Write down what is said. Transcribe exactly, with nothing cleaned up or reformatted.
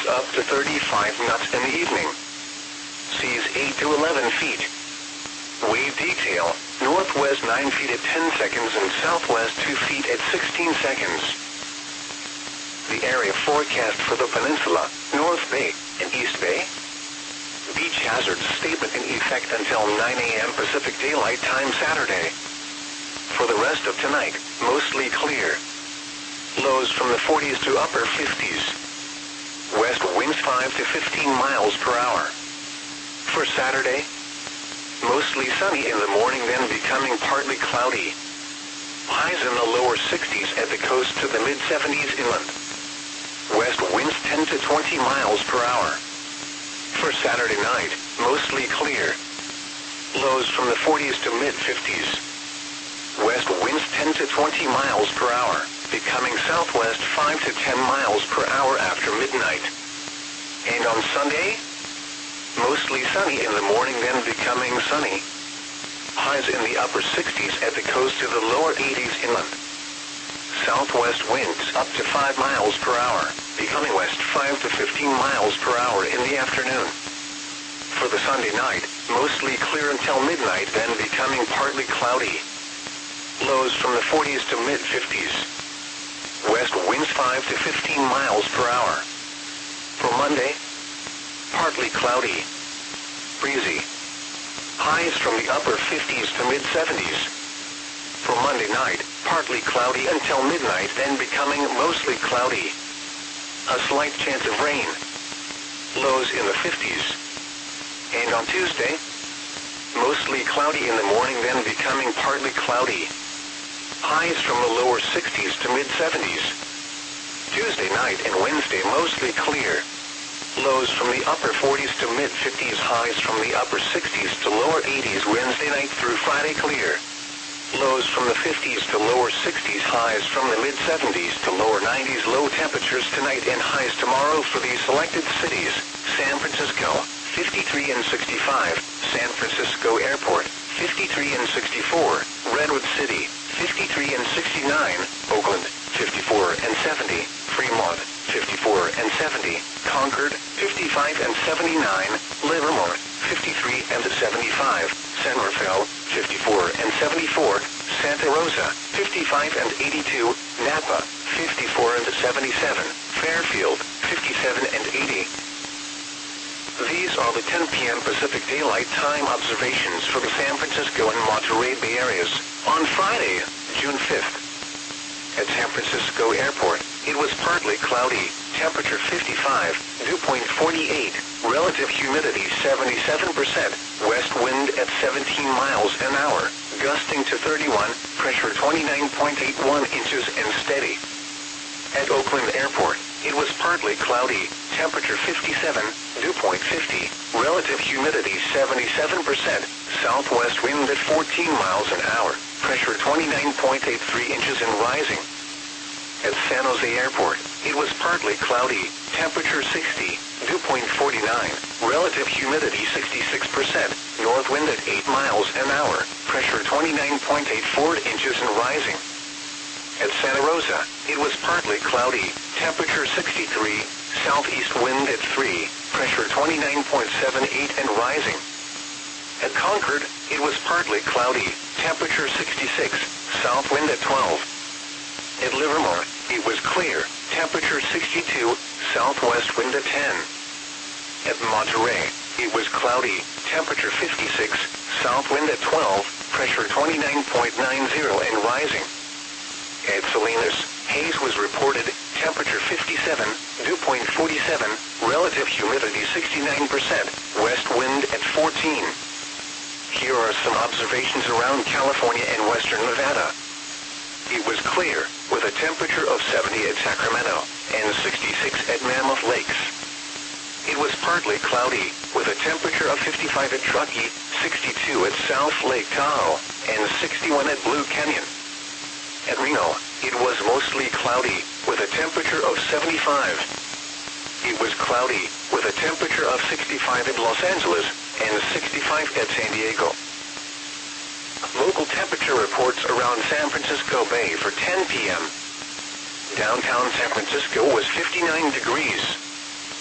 winds up to thirty-five knots in the evening. Seas eight to eleven feet. Wave detail, northwest nine feet at ten seconds and southwest two feet at sixteen seconds. The area forecast for the peninsula, North Bay, and East Bay. Beach hazard statement in effect until nine a m Pacific Daylight Time Saturday. For the rest of tonight, mostly clear. Lows from the forties to upper fifties. West winds five to fifteen miles per hour. For Saturday, mostly sunny in the morning, then becoming partly cloudy. Highs in the lower sixties at the coast to the mid seventies inland. West winds ten to twenty miles per hour. For Saturday night, mostly clear. Lows from the forties to mid fifties. West winds ten to twenty miles per hour, becoming southwest five to ten miles per hour after midnight. And on Sunday, mostly sunny in the morning, then becoming sunny. Highs in the upper sixties at the coast to the lower eighties inland. Southwest winds up to five miles per hour, becoming west five to fifteen miles per hour in the afternoon. For the Sunday night, mostly clear until midnight, then becoming partly cloudy. Lows from the forties to mid fifties. West winds five to fifteen miles per hour. For Monday, partly cloudy. Breezy. Highs from the upper fifties to mid seventies. For Monday night, partly cloudy until midnight, then becoming mostly cloudy. A slight chance of rain. Lows in the fifties. And on Tuesday, mostly cloudy in the morning, then becoming partly cloudy. Highs from the lower sixties to mid seventies. Tuesday night and Wednesday mostly clear. Lows from the upper forties to mid fifties, highs from the upper sixties to lower eighties Wednesday night through Friday clear. Lows from the fifties to lower sixties, highs from the mid seventies to lower nineties. Low temperatures tonight and highs tomorrow for these selected cities: San Francisco, fifty-three and sixty-five, San Francisco Airport, fifty-three and sixty-four, Redwood City, fifty-three and sixty-nine, Oakland, fifty-four and seventy, Fremont, fifty-four and seventy, Concord, fifty-five and seventy-nine, Livermore, fifty-three and seventy-five, San Rafael, fifty-four and seventy-four, Santa Rosa, fifty-five and eighty-two, Napa, fifty-four and seventy-seven, Fairfield, fifty-seven and eighty. These are the ten p m Pacific Daylight Time observations for the San Francisco and Monterey Bay areas on Friday, June fifth. At San Francisco Airport, it was partly cloudy, temperature fifty-five, dew point forty-eight, relative humidity seventy-seven percent, west wind at seventeen miles an hour, gusting to thirty-one, pressure twenty-nine point eight one inches and steady. At Oakland Airport, it was partly cloudy, temperature fifty-seven, dew point fifty, relative humidity seventy-seven percent, southwest wind at fourteen miles an hour, pressure twenty-nine point eight three inches and rising. At San Jose Airport, it was partly cloudy, temperature sixty, dew point forty-nine, relative humidity sixty-six percent, north wind at eight miles an hour, pressure twenty-nine point eight four inches and rising. At Santa Rosa, it was partly cloudy, temperature sixty-three, southeast wind at three, pressure twenty-nine point seven eight and rising. At Concord, it was partly cloudy, temperature sixty-six, south wind at twelve. At Livermore, it was clear, temperature sixty-two, southwest wind at ten. At Monterey, it was cloudy, temperature fifty-six, south wind at twelve, pressure twenty-nine point nine zero and rising. At Salinas, haze was reported, temperature fifty-seven, dew point forty-seven, relative humidity sixty-nine percent, west wind at fourteen. Here are some observations around California and western Nevada. It was clear, with a temperature of seventy at Sacramento, and sixty-six at Mammoth Lakes. It was partly cloudy, with a temperature of fifty-five at Truckee, sixty-two at South Lake Tahoe, and sixty-one at Blue Canyon. At Reno, it was mostly cloudy, with a temperature of seventy-five. It was cloudy, with a temperature of sixty-five at Los Angeles, and sixty-five at San Diego. Local temperature reports around San Francisco Bay for ten p m Downtown San Francisco was fifty-nine degrees.